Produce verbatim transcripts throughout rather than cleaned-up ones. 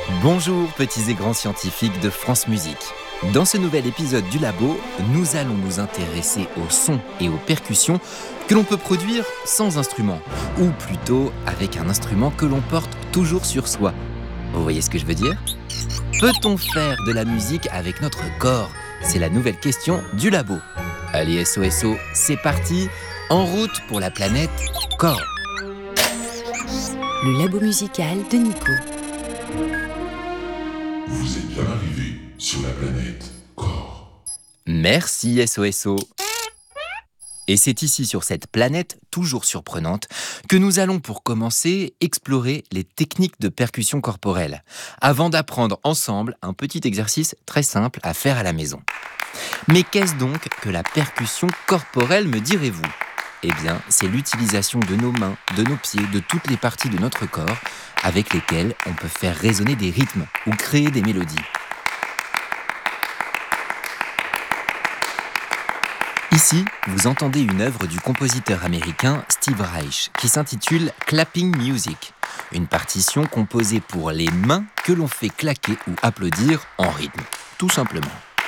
Bonjour petits et grands scientifiques de France Musique. Dans ce nouvel épisode du Labo, nous allons nous intéresser aux sons et aux percussions que l'on peut produire sans instrument, ou plutôt avec un instrument que l'on porte toujours sur soi. Vous voyez ce que je veux dire ? Peut-on faire de la musique avec notre corps ? C'est la nouvelle question du Labo. Allez S O S O, c'est parti, en route pour la planète Corps. Le Labo musical de Nico. Vous êtes bien arrivé sur la planète Corps. Merci S O S O. Et c'est ici, sur cette planète toujours surprenante, que nous allons pour commencer explorer les techniques de percussion corporelle, avant d'apprendre ensemble un petit exercice très simple à faire à la maison. Mais qu'est-ce donc que la percussion corporelle, me direz-vous ? Eh bien, c'est l'utilisation de nos mains, de nos pieds, de toutes les parties de notre corps avec lesquelles on peut faire résonner des rythmes ou créer des mélodies. Ici, vous entendez une œuvre du compositeur américain Steve Reich qui s'intitule Clapping Music, une partition composée pour les mains que l'on fait claquer ou applaudir en rythme, tout simplement.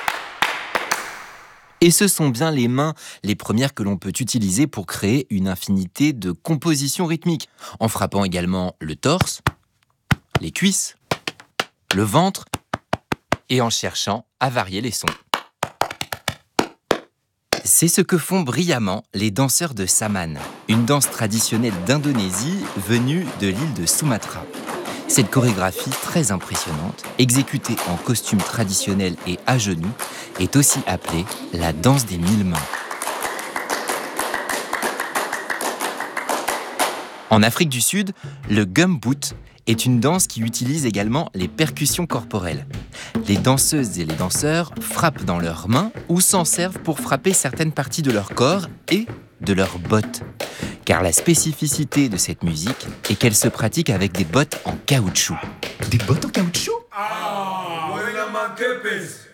Et ce sont bien les mains les premières que l'on peut utiliser pour créer une infinité de compositions rythmiques, en frappant également le torse, les cuisses, le ventre, et en cherchant à varier les sons. C'est ce que font brillamment les danseurs de Saman, une danse traditionnelle d'Indonésie venue de l'île de Sumatra. Cette chorégraphie très impressionnante, exécutée en costume traditionnel et à genoux, est aussi appelée la danse des mille mains. En Afrique du Sud, le gumboot est une danse qui utilise également les percussions corporelles. Les danseuses et les danseurs frappent dans leurs mains ou s'en servent pour frapper certaines parties de leur corps et de leurs bottes. Car la spécificité de cette musique est qu'elle se pratique avec des bottes en caoutchouc. Des bottes en caoutchouc ? Ah, buena man, ¿qué pez?